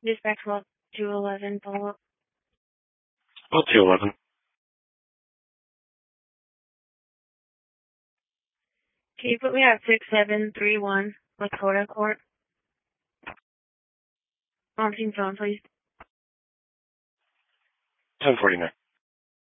Dispatch Walk 211, follow up. Well, 211. Can you put me at 6731 Lakota Court? On team phone, please. 1049.